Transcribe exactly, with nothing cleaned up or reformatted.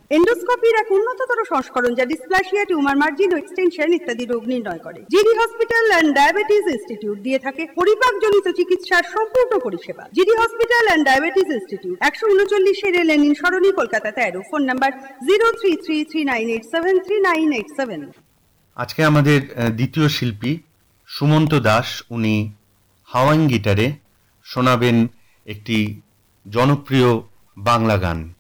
এন্ডোস্কোপির এক উন্নততর সংস্করণ যা ডিসপ্লাসিয়া, টিউমার মার্জিন ও এক্সটেনশন ইত্যাদি রোগ নির্ণয় করে। GD hospital and diabetes institute দিয়ে থাকে পরিপাকজনিত চিকিৎসার সম্পূর্ণ পরিষেবা। GD hospital and diabetes institute, একশো উনচল্লিশ লেনিন সরণি, কলকাতা তেরো। Phone number zero three three three nine eight seven three nine eight seven. আজকে আমাদের দ্বিতীয় শিল্পী সুমন্ত দাস, উনি হাওয়াইন গিটারে শোনাবেন একটি জনপ্রিয় বাংলা গান।